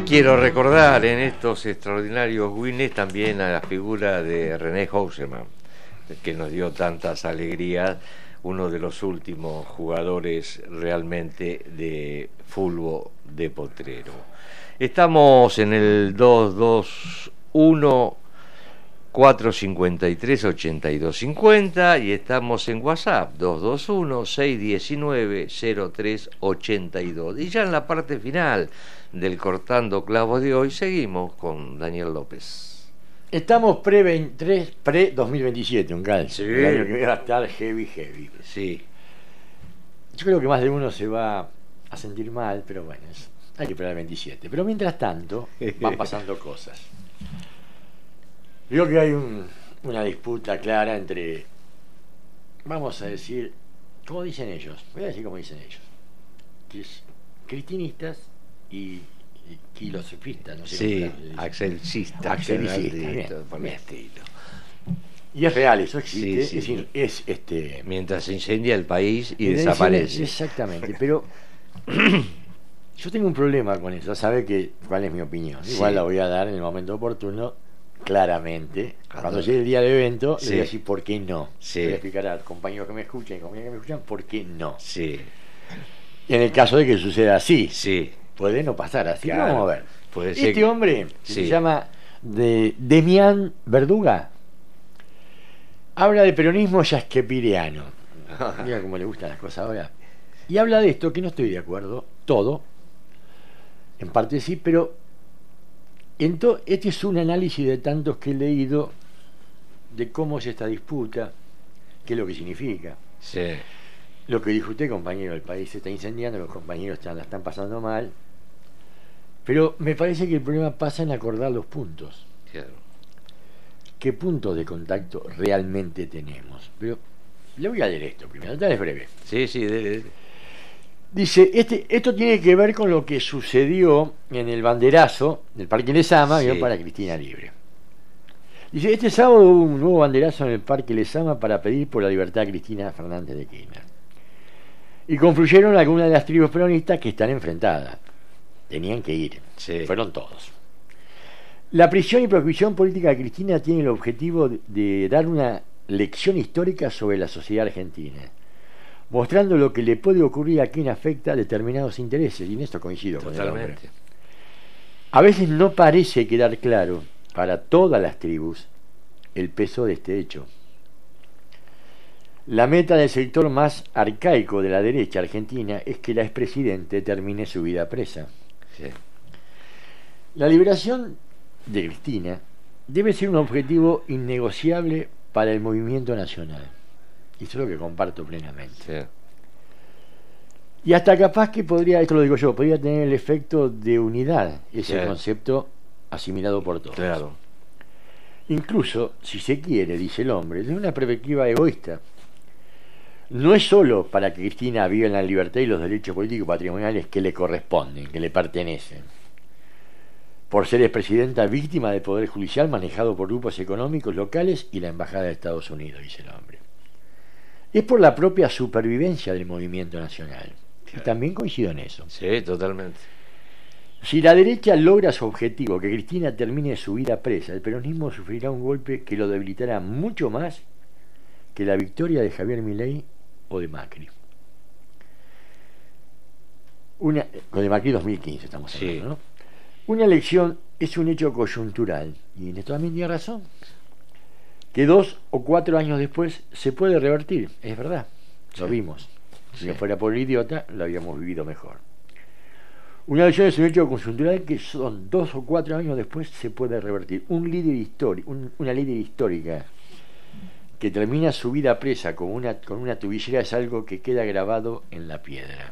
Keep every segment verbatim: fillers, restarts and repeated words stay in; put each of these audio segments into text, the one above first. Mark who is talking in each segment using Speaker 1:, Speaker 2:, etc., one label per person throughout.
Speaker 1: Quiero recordar en estos extraordinarios Winnes también a la figura de René Hausemann, que nos dio tantas alegrías, uno de los últimos jugadores realmente de fútbol de Potrero. Estamos en el dos dos uno, cuatro cinco tres, ocho dos cinco cero y estamos en WhatsApp dos dos uno, seis uno nueve, cero tres ocho dos. Y ya en la parte final del Cortando Clavos de hoy seguimos con Daniel López.
Speaker 2: Estamos pre-dos mil veintisiete, un calcio.
Speaker 1: Sí.
Speaker 2: El año que va a estar heavy, heavy.
Speaker 1: Sí.
Speaker 2: Yo creo que más de uno se va a sentir mal, pero bueno, es, hay que esperar el veintisiete. Pero mientras tanto, van pasando cosas. Creo que hay un, una disputa clara entre, vamos a decir, como dicen ellos, voy a decir como dicen ellos, que es cristinistas y, y filosofistas, no sé
Speaker 1: Sí,
Speaker 2: cómo
Speaker 1: axelcista,
Speaker 2: axelicista,
Speaker 1: por el estilo.
Speaker 2: Y es real, eso existe,
Speaker 1: Sí, sí.
Speaker 2: Es, es este
Speaker 1: Mientras se incendia el país y
Speaker 2: es-
Speaker 1: desaparece.
Speaker 2: Exactamente, pero yo tengo un problema con eso, sabe que cuál es mi opinión.
Speaker 1: Sí.
Speaker 2: Igual la voy a dar en el momento oportuno, claramente.
Speaker 1: Cuando-
Speaker 2: Cuando llegue el día del evento,
Speaker 1: Sí.
Speaker 2: le voy a decir por qué no.
Speaker 1: Sí.
Speaker 2: Le voy a explicar a compañeros que me escuchan y compañeras que me escuchan por qué no.
Speaker 1: Sí,
Speaker 2: Y en el caso de que suceda así,
Speaker 1: sí.
Speaker 2: puede no pasar así.
Speaker 1: Claro.
Speaker 2: Vamos a ver.
Speaker 1: Puede ser
Speaker 2: Este
Speaker 1: que-
Speaker 2: hombre, que
Speaker 1: Sí.
Speaker 2: se llama de Demián Verduga, habla de peronismo yasquepiriano. Mira cómo le gustan las cosas ahora. Y habla de esto, que no estoy de acuerdo, todo, en parte sí, pero en to- este es un análisis de tantos que he leído de cómo es esta disputa, qué es lo que significa.
Speaker 1: Sí,
Speaker 2: Lo que dijo usted, compañero, el país se está incendiando, los compañeros están, la están pasando mal, pero me parece que el problema pasa en acordar los puntos.
Speaker 1: claro.
Speaker 2: ¿Qué puntos de contacto realmente tenemos? Pero le voy a leer esto primero, tal vez breve.
Speaker 1: Sí, sí, dele, dele.
Speaker 2: Dice, este, esto tiene que ver con lo que sucedió en el banderazo del Parque Lezama,
Speaker 1: Sí.
Speaker 2: ¿vio? Para Cristina Libre. Dice, este sábado hubo un nuevo banderazo en el Parque Lezama para pedir por la libertad de Cristina Fernández de Kirchner. Y confluyeron algunas de las tribus peronistas que están enfrentadas. Tenían que ir.
Speaker 1: Sí.
Speaker 2: Fueron todos. La prisión y prohibición política de Cristina tiene el objetivo de, de dar una lección histórica sobre la sociedad argentina, mostrando lo que le puede ocurrir a quien afecta determinados intereses, y en esto coincido con el hombre.
Speaker 1: Totalmente.
Speaker 2: A veces no parece quedar claro para todas las tribus el peso de este hecho. La meta del sector más arcaico de la derecha argentina es que la expresidente termine su vida presa.
Speaker 1: Sí.
Speaker 2: La liberación de Cristina debe ser un objetivo innegociable para el movimiento nacional. Y eso es lo que comparto plenamente.
Speaker 1: Sí.
Speaker 2: Y hasta capaz que podría, esto lo digo yo, podría tener el efecto de unidad, ese
Speaker 1: Sí.
Speaker 2: concepto asimilado por todos.
Speaker 1: Claro.
Speaker 2: Incluso, si se quiere, dice el hombre, desde una perspectiva egoísta. No es solo para que Cristina viva en la libertad y los derechos políticos y patrimoniales que le corresponden, que le pertenecen, por ser expresidenta víctima del poder judicial manejado por grupos económicos locales y la embajada de Estados Unidos, dice el hombre. Es por la propia supervivencia del movimiento nacional. Y también coincido en eso.
Speaker 1: Sí, totalmente.
Speaker 2: Si la derecha logra su objetivo, que Cristina termine su vida presa, el peronismo sufrirá un golpe que lo debilitará mucho más que la victoria de Javier Milei o de Macri. Una, con de Macri dos mil quince estamos hablando,
Speaker 1: Sí.
Speaker 2: ¿no? Una elección es un hecho coyuntural, y en esto también tiene razón, que dos o cuatro años después se puede revertir, es verdad, lo
Speaker 1: Sí.
Speaker 2: vimos. Si
Speaker 1: Sí.
Speaker 2: no fuera por el idiota, lo habíamos vivido mejor. Una elección es un hecho coyuntural que son dos o cuatro años después se puede revertir. Un líder histórico, un, una líder histórica que termina su vida presa con una, con una tubillera es algo que queda grabado en la piedra.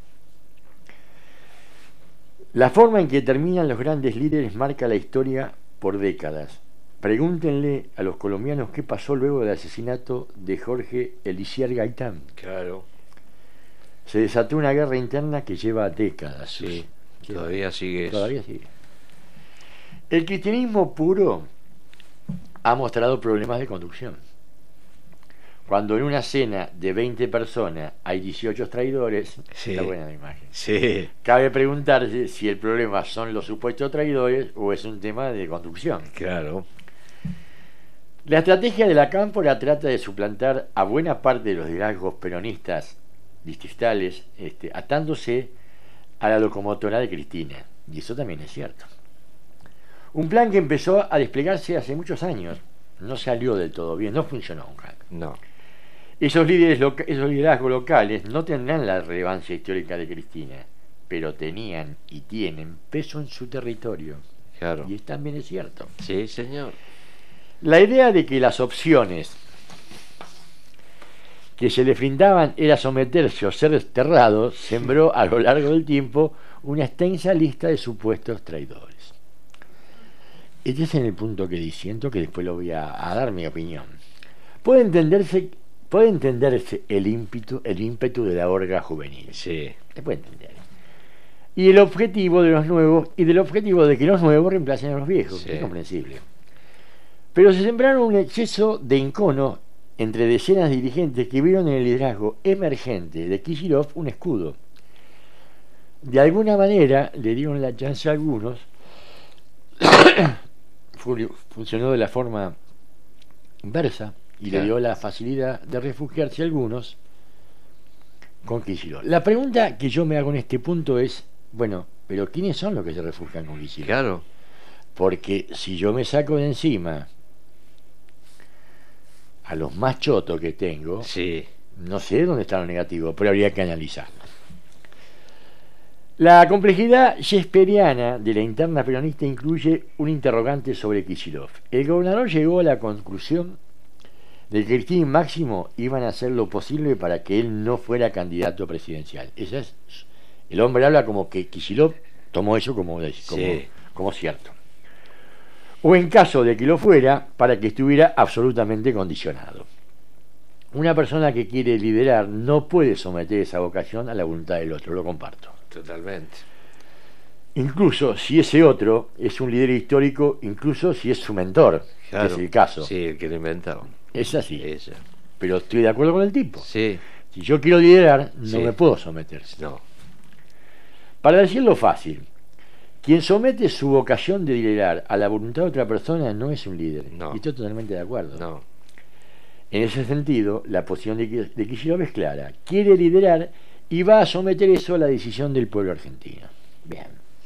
Speaker 2: La forma en que terminan los grandes líderes marca la historia por décadas. Pregúntenle a los colombianos qué pasó luego del asesinato de Jorge Eliezer Gaitán.
Speaker 1: Claro.
Speaker 2: Se desató una guerra interna que lleva décadas.
Speaker 1: Sí.
Speaker 2: Sí.
Speaker 1: Todavía sigue eso.
Speaker 2: Todavía sigue. El cristianismo puro ha mostrado problemas de conducción. cuando en una cena de veinte personas hay dieciocho traidores,
Speaker 1: Sí.
Speaker 2: está buena la imagen.
Speaker 1: Sí,
Speaker 2: Cabe preguntarse si el problema son los supuestos traidores o es un tema de conducción.
Speaker 1: claro.
Speaker 2: La estrategia de la cámpora trata de suplantar a buena parte de los liderazgos peronistas distritales, este, atándose a la locomotora de Cristina. Y eso también es cierto. Un plan que empezó a desplegarse hace muchos años. No salió del todo bien, no funcionó nunca.
Speaker 1: No,
Speaker 2: Esos líderes loca- esos liderazgos locales no tendrán la relevancia histórica de Cristina, pero tenían y tienen peso en su territorio.
Speaker 1: claro.
Speaker 2: Y también es cierto.
Speaker 1: Sí, señor.
Speaker 2: La idea de que las opciones que se le brindaban era someterse o ser desterrados sembró a lo largo del tiempo una extensa lista de supuestos traidores. Este es en el punto que diciendo que después lo voy a, a dar mi opinión. Puede entenderse, puede entenderse el ímpetu, el ímpetu de la orga juvenil.
Speaker 1: Sí,
Speaker 2: Se puede entender. Y el objetivo de los nuevos, y del objetivo de que los nuevos reemplacen a los viejos.
Speaker 1: Sí.
Speaker 2: Es comprensible. Pero se sembraron un exceso de encono entre decenas de dirigentes que vieron en el liderazgo emergente de Kicillof un escudo. De alguna manera le dieron la chance a algunos. Funcionó de la forma inversa y
Speaker 1: Claro.
Speaker 2: le dio la facilidad de refugiarse a algunos con Kicillof. La pregunta que yo me hago en este punto es, bueno, pero ¿quiénes son los que se refugian con Kicillof?
Speaker 1: claro.
Speaker 2: Porque si yo me saco de encima a los más chotos que tengo,
Speaker 1: Sí,
Speaker 2: no sé dónde está lo negativo, pero habría que analizarlo. La complejidad shakespeariana de la interna peronista incluye un interrogante sobre Kicillof. El gobernador llegó a la conclusión de que Cristina y Máximo iban a hacer lo posible para que él no fuera candidato presidencial. Esa es, el hombre habla como que Kicillof tomó eso como, como,
Speaker 1: Sí.
Speaker 2: como cierto. O en caso de que lo fuera, para que estuviera absolutamente condicionado. Una persona que quiere liderar no puede someter esa vocación a la voluntad del otro, lo comparto.
Speaker 1: totalmente.
Speaker 2: Incluso si ese otro es un líder histórico, incluso si es su mentor,
Speaker 1: Claro.
Speaker 2: que es el caso.
Speaker 1: Sí, el que lo inventaron.
Speaker 2: Es así.
Speaker 1: Ella.
Speaker 2: Pero estoy de acuerdo con el tipo.
Speaker 1: Sí,
Speaker 2: Si yo quiero liderar, no
Speaker 1: Sí.
Speaker 2: me puedo someter.
Speaker 1: no.
Speaker 2: Para decirlo fácil, quien somete su vocación de liderar a la voluntad de otra persona no es un líder.
Speaker 1: No.
Speaker 2: Y estoy totalmente de acuerdo.
Speaker 1: No,
Speaker 2: En ese sentido, la posición de, Ki- de Kicillof es clara. Quiere liderar y va a someter eso a la decisión del pueblo argentino. Bien.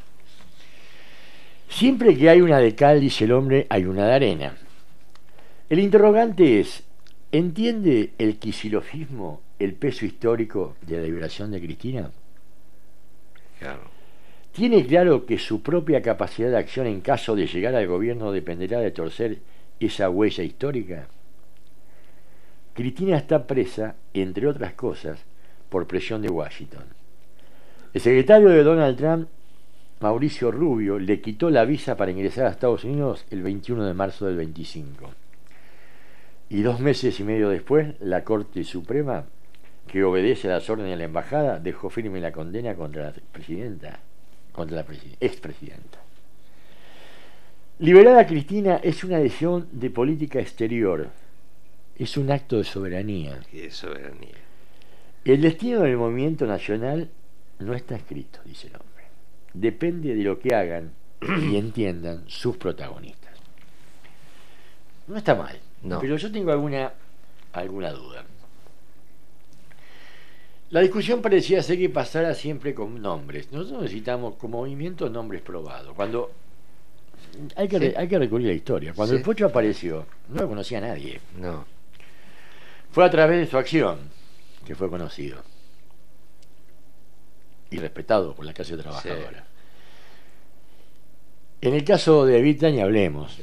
Speaker 2: Siempre que hay una de cal, dice el hombre, hay una de arena. El interrogante es, ¿entiende el kicilofismo el peso histórico de la liberación de Cristina?
Speaker 1: claro.
Speaker 2: ¿Tiene claro que su propia capacidad de acción en caso de llegar al gobierno dependerá de torcer esa huella histórica? Cristina está presa, entre otras cosas, por presión de Washington. El secretario de Donald Trump, Mauricio Rubio, le quitó la visa para ingresar a Estados Unidos el veintiuno de marzo del veinticinco. Y dos meses y medio después, la Corte Suprema, que obedece a las órdenes de la embajada, dejó firme la condena contra la presidenta, contra la presiden- expresidenta. Liberar a Cristina es una decisión de política exterior, es un acto de soberanía.
Speaker 1: Qué soberanía.
Speaker 2: El destino del movimiento nacional no está escrito, dice el hombre. Depende de lo que hagan y entiendan sus protagonistas. No está mal,
Speaker 1: No.
Speaker 2: pero yo tengo alguna, alguna duda. La discusión parecía ser que pasara siempre con nombres. Nosotros necesitamos como movimiento nombres probados. Cuando hay que,
Speaker 1: Sí.
Speaker 2: re- hay que recurrir a la historia. Cuando
Speaker 1: Sí.
Speaker 2: el Pocho apareció, no lo conocía nadie.
Speaker 1: No,
Speaker 2: Fue a través de su acción que fue conocido y respetado por la clase trabajadora. En el caso de Evita ni hablemos.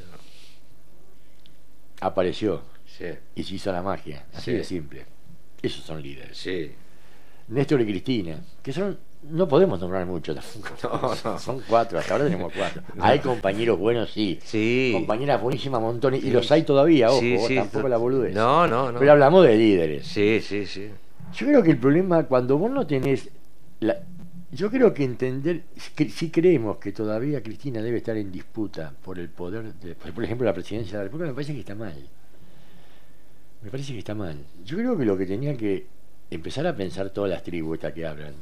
Speaker 2: Apareció
Speaker 1: sí,
Speaker 2: y se hizo la magia, así
Speaker 1: Sí.
Speaker 2: de simple. Esos son líderes.
Speaker 1: sí.
Speaker 2: Néstor y Cristina, que son, no podemos nombrar muchos,
Speaker 1: No, no.
Speaker 2: son cuatro, hasta ahora tenemos cuatro. Hay compañeros buenos, sí,
Speaker 1: Sí.
Speaker 2: compañeras buenísimas, montones, y
Speaker 1: Sí.
Speaker 2: los hay todavía, ojo,
Speaker 1: Sí, sí,
Speaker 2: tampoco
Speaker 1: to-
Speaker 2: la boludez.
Speaker 1: No, no, no.
Speaker 2: Pero hablamos de líderes.
Speaker 1: Sí, sí, sí.
Speaker 2: Yo creo que el problema, cuando vos no tenés... La, yo creo que entender, que, si creemos que todavía Cristina debe estar en disputa por el poder, de, por ejemplo, la presidencia de la República, me parece que está mal. Me parece que está mal. Yo creo que lo que tenía que empezar a pensar todas las tribus estas que hablan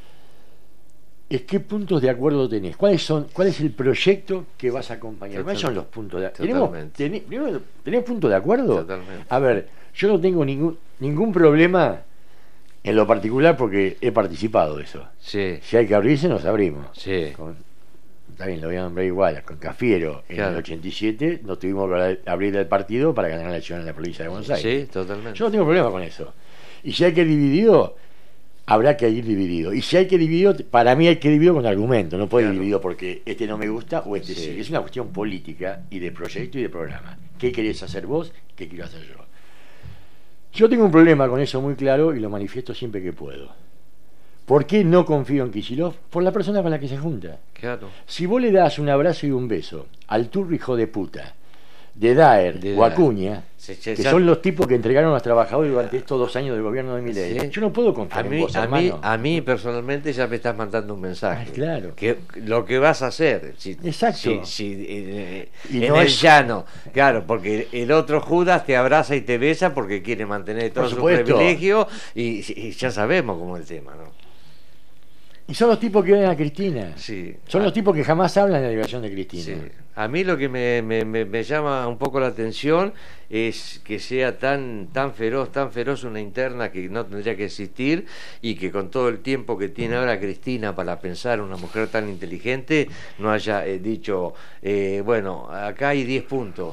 Speaker 2: es qué puntos de acuerdo tenés, cuáles son, cuál es el proyecto que vas a acompañar, cuáles son los puntos de acuerdo. ¿Tenemos, ten, primero, ¿tenés puntos de acuerdo?
Speaker 1: Totalmente.
Speaker 2: A ver, yo no tengo ningún ningún problema en lo particular porque he participado de eso.
Speaker 1: Sí.
Speaker 2: Si hay que abrirse, nos abrimos.
Speaker 1: Sí.
Speaker 2: Con, está bien, lo voy a nombrar igual, con Cafiero en claro. el ochenta y siete nos tuvimos que abrir el partido para ganar la elección en la provincia de Buenos Aires.
Speaker 1: Sí, totalmente.
Speaker 2: Yo no tengo problema con eso. Y si hay que dividido, habrá que ir dividido. Y si hay que dividido, para mí hay que dividido con argumento, no puede claro. dividido porque este no me gusta o este sí. sí. Es una cuestión política y de proyecto y de programa. ¿Qué querés hacer vos? ¿Qué quiero hacer yo? Yo tengo un problema con eso muy claro y lo manifiesto siempre que puedo. ¿Por qué no confío en Kicillof? Por la persona con la que se junta.
Speaker 1: Claro.
Speaker 2: Si vos le das un abrazo y un beso al turro hijo de puta de Daer de o Acuña, se, se, que ya... son los tipos que entregaron a los trabajadores durante estos dos años del gobierno de Milei, ¿sí? Yo no puedo confiar
Speaker 1: a mí,
Speaker 2: en vos,
Speaker 1: a
Speaker 2: hermano.
Speaker 1: mí, a mí personalmente ya me estás mandando un mensaje.
Speaker 2: Ah, claro.
Speaker 1: Que lo que vas a hacer. Si,
Speaker 2: Exacto.
Speaker 1: Si, si, eh, y en no el es... llano. Claro, porque el otro Judas te abraza y te besa porque quiere mantener todo su privilegio y, y ya sabemos cómo es el tema, ¿no?
Speaker 2: Y son los tipos que ven a Cristina.
Speaker 1: Sí.
Speaker 2: Son
Speaker 1: a...
Speaker 2: los tipos que jamás hablan de la liberación de Cristina.
Speaker 1: Sí. A mí lo que me, me, me, me llama un poco la atención es que sea tan tan feroz, tan feroz una interna que no tendría que existir y que con todo el tiempo que tiene ahora Cristina para pensar, una mujer tan inteligente, no haya eh, dicho, eh, bueno, acá hay diez puntos.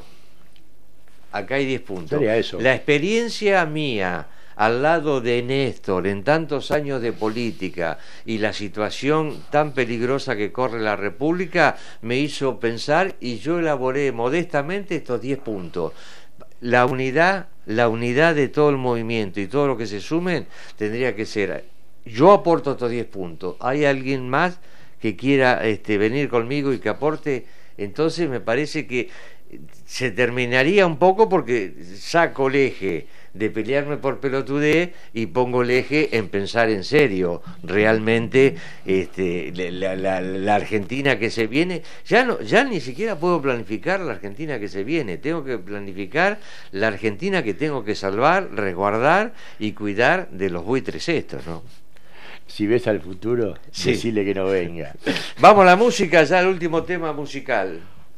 Speaker 1: Acá hay diez puntos.
Speaker 2: Sería eso.
Speaker 1: La experiencia mía al lado de Néstor en tantos años de política y la situación tan peligrosa que corre la República me hizo pensar y yo elaboré modestamente estos diez puntos. La unidad, la unidad de todo el movimiento y todo lo que se sumen tendría que ser, yo aporto estos diez puntos, ¿hay alguien más que quiera este, venir conmigo y que aporte? Entonces me parece que se terminaría un poco porque saco el eje de pelearme por pelotudez y pongo el eje en pensar en serio realmente este, la, la, la Argentina que se viene. Ya no, ya ni siquiera puedo planificar la Argentina que se viene, tengo que planificar la Argentina que tengo que salvar, resguardar y cuidar de los buitres estos, ¿no?
Speaker 2: Si ves al futuro, sí. Decile que no venga.
Speaker 1: Vamos a la música, ya el último tema musical.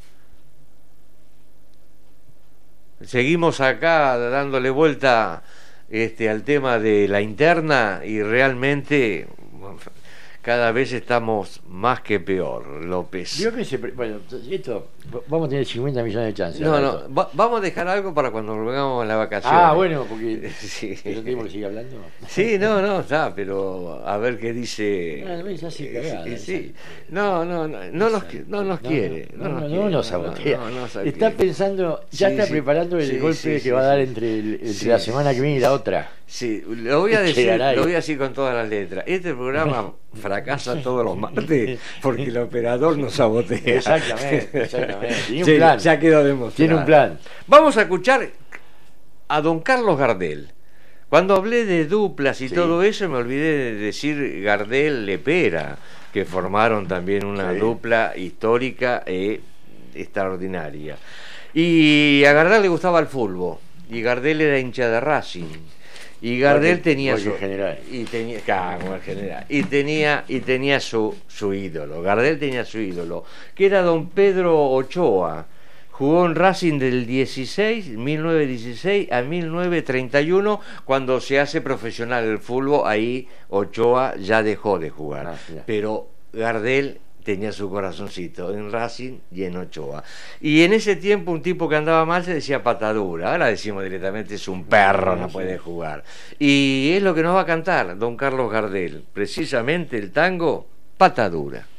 Speaker 1: Seguimos acá dándole vuelta este, al tema de la interna y realmente cada vez estamos más que peor, López.
Speaker 2: Yo que se, bueno, esto, vamos a tener cincuenta millones de chances.
Speaker 1: No, no, va, vamos a dejar algo para cuando volvamos a la vacación.
Speaker 2: Ah, bueno, porque
Speaker 1: sí.
Speaker 2: ¿No tenemos que seguir hablando?
Speaker 1: Sí, no, no, está, pero a ver qué dice.
Speaker 2: No, no, ya sí, cagada,
Speaker 1: eh, sí. no, no, no, no nos, no nos
Speaker 2: no,
Speaker 1: quiere.
Speaker 2: No, no,
Speaker 1: no,
Speaker 2: no, no nos sabotea.
Speaker 1: No, no, no
Speaker 2: está pensando, ya sí, está
Speaker 1: sí,
Speaker 2: preparando el
Speaker 1: sí,
Speaker 2: golpe
Speaker 1: sí,
Speaker 2: que
Speaker 1: sí,
Speaker 2: va a dar
Speaker 1: sí,
Speaker 2: entre, el, entre
Speaker 1: sí,
Speaker 2: la semana que viene y la otra.
Speaker 1: Sí, lo voy a decir, lo voy a decir con todas las letras. Este programa fracasa todos los martes porque el operador nos sabotea.
Speaker 2: Exactamente, exactamente. Tiene un
Speaker 1: Sí,
Speaker 2: plan.
Speaker 1: ya quedó demostrado.
Speaker 2: Tiene un plan.
Speaker 1: Vamos a escuchar a don Carlos Gardel. Cuando hablé de duplas y
Speaker 2: sí.
Speaker 1: todo eso, me olvidé de decir Gardel-Lepera, que formaron también una sí. dupla histórica e extraordinaria. Y a Gardel le gustaba el fútbol, y Gardel era hincha de Racing. Y Gardel porque, tenía
Speaker 2: porque
Speaker 1: su
Speaker 2: general.
Speaker 1: y tenía claro, como el general y tenía y tenía su su ídolo. Gardel tenía su ídolo, que era don Pedro Ochoa. Jugó en Racing del dieciséis, mil novecientos dieciséis a mil novecientos treinta y uno, cuando se hace profesional el fútbol, ahí Ochoa ya dejó de jugar. Ah, pero Gardel tenía su corazoncito en Racing y en Ochoa. Y en ese tiempo un tipo que andaba mal se decía patadura. Ahora decimos directamente es un perro, no puede jugar. Y es lo que nos va a cantar don Carlos Gardel, precisamente el tango Patadura.